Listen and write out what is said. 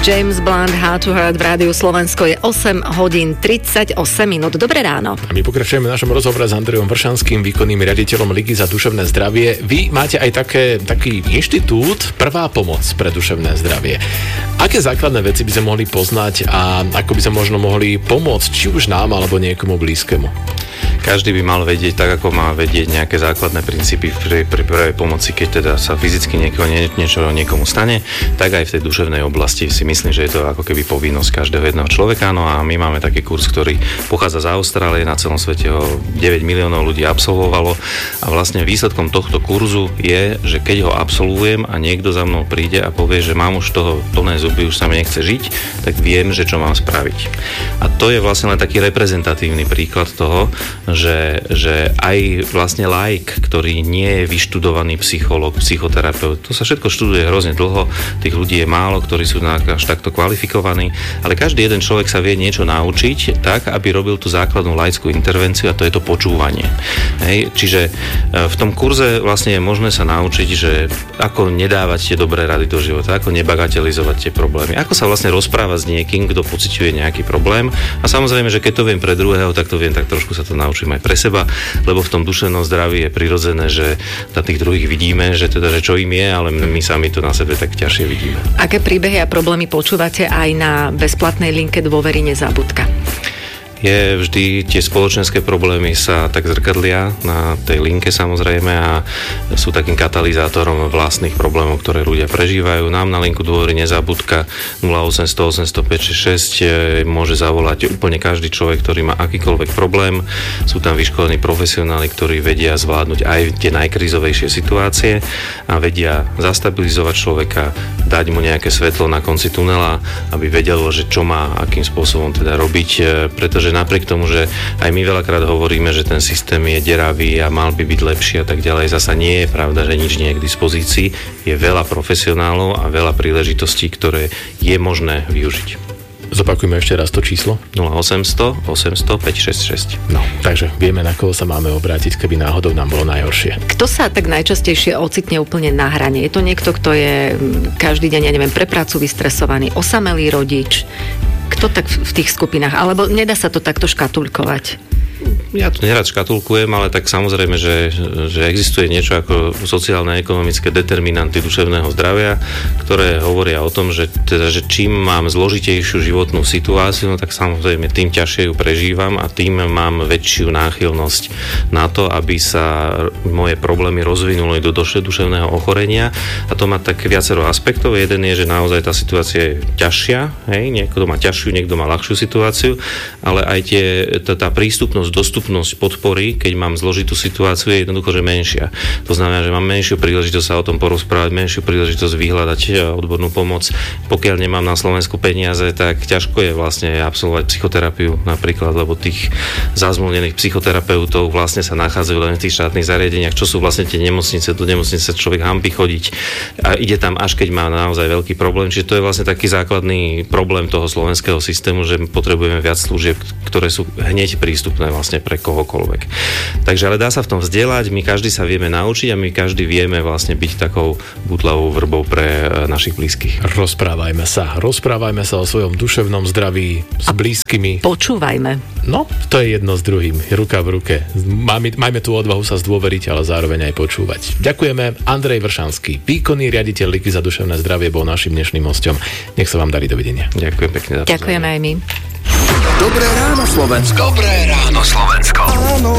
James Blunt, How to Hurt v Rádiu Slovensko. Je 8 hodín 38 minút. Dobré ráno. A my pokračujeme v našom rozhovore s Andrejom Vršanským, výkonným riaditeľom Ligy za duševné zdravie. Vy máte aj taký inštitút Prvá pomoc pre duševné zdravie. Aké základné veci by sme mohli poznať a ako by sme možno mohli pomôcť či už nám alebo niekomu blízkemu? Každý by mal vedieť, tak ako má vedieť nejaké základné princípy pri prvej pomoci, keď teda sa fyzicky niečo niekomu stane, tak aj v tej duševnej oblasti si myslím, že je to ako keby povinnosť každého jedného človeka. No a my máme taký kurz, ktorý pochádza z Austrálie, na celom svete ho 9 miliónov ľudí absolvovalo a vlastne výsledkom tohto kurzu je, že keď ho absolvujem a niekto za mnou príde a povie, že mám už toho plné zuby, už sa mi nechce žiť, tak viem, že čo mám spraviť. A to je vlastne len taký reprezentatívny príklad toho, že aj vlastne laik, ktorý nie je vyštudovaný psychológ, psychoterapeut, to sa všetko študuje hrozne dlho, tých ľudí je málo, ktorí sú až takto kvalifikovaní, ale každý jeden človek sa vie niečo naučiť tak, aby robil tú základnú laickú intervenciu a to je to počúvanie. Hej? Čiže v tom kurze vlastne je možné sa naučiť, že ako nedávať tie dobré rady do života, ako nebagatelizovať tie problémy, ako sa vlastne rozprávať s niekým, kto pociťuje nejaký problém a samozrejme, že keď to viem pre druhého, tak to viem, tak trošku sa to naučím aj pre seba, lebo v tom duševnom zdraví je prirodzené, že na tých druhých vidíme, že čo im je, ale my sami to na sebe tak ťažšie vidíme. Aké príbehy a problémy počúvate aj na bezplatnej linke Dôvery nezabudka? Je vždy, tie spoločenské problémy sa tak zrkadlia na tej linke samozrejme a sú takým katalizátorom vlastných problémov, ktoré ľudia prežívajú. Nám na linku Dôvery nezabudka 0800 800 566 môže zavolať úplne každý človek, ktorý má akýkoľvek problém. Sú tam vyškolení profesionáli, ktorí vedia zvládnuť aj tie najkrízovejšie situácie a vedia zastabilizovať človeka, dať mu nejaké svetlo na konci tunela, aby vedelo, že čo má, akým spôsobom teda robiť, pretože napriek tomu, že aj my veľakrát hovoríme, že ten systém je deravý a mal by byť lepší a tak ďalej, zasa nie je pravda, že nič nie je k dispozícii. Je veľa profesionálov a veľa príležitostí, ktoré je možné využiť. Zopakujme ešte raz to číslo. 0800 800 566. No, takže vieme, na koho sa máme obrátiť, keby náhodou nám bolo najhoršie. Kto sa tak najčastejšie ocitne úplne na hrane? Je to niekto, kto je každý deň, ja neviem, pre prácu vystresovaný, osamelý rodič? Kto tak v tých skupinách? Alebo nedá sa to takto škatulkovať? Ja to nerad škatulkujem, ale tak samozrejme, že existuje niečo ako sociálne ekonomické determinanty duševného zdravia, ktoré hovoria o tom, že čím mám zložitejšiu životnú situáciu, no tak samozrejme tým ťažšie ju prežívam a tým mám väčšiu náchylnosť na to, aby sa moje problémy rozvinuli do duševného ochorenia a to má tak viacero aspektov. Jeden je, že naozaj tá situácia je ťažšia, hej? Niekto má ťažšiu, niekto má ľahšiu situáciu, ale aj tá prístupnosť, dostupnosť podpory, keď mám zložitú situáciu, je jednoducho, že menšia. To znamená, že mám menšiu príležitosť sa o tom porozprávať, menšiu príležitosť vyhľadať odbornú pomoc. Pokiaľ nemám na Slovensku peniaze, tak ťažko je vlastne absolvovať psychoterapiu napríklad, lebo tých zazmluvnených psychoterapeutov vlastne sa nachádzajú len v tých štátnych zariadeniach, čo sú vlastne tie nemocnice. Do nemocnice človek hanbí chodiť a ide tam až keď má naozaj veľký problém. Čiže to je vlastne taký základný problém toho slovenského systému, že potrebujeme viac služieb, ktoré sú hneď prístupné vlastne pre kohokoľvek. Takže ale dá sa v tom vzdelať, my každý sa vieme naučiť a my každý vieme vlastne byť takou butľavou vrbou pre našich blízkych. Rozprávajme sa o svojom duševnom zdraví s blízkymi. Počúvajme. No, to je jedno s druhým, ruka v ruke. Majme tú odvahu sa zdôveriť, ale zároveň aj počúvať. Ďakujeme. Andrej Vršanský, výkonný riaditeľ Ligy za duševné zdravie, bol našim dnešným hosťom. Nech sa vám darí, dovidenia. Ďakujem pekne za pozornosť. Ďakujeme aj my. Dobré ráno, Slovensko. Dobré ráno, Slovensko. Áno.